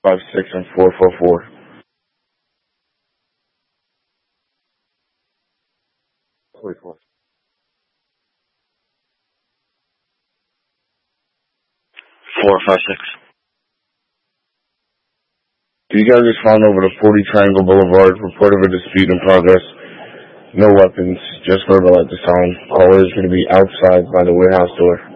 56 and 444. 44. 456. Do you guys respond over to 40 Triangle Boulevard? Report of a dispute in progress. No weapons, just verbal at this time. Caller is going to be outside by the warehouse door.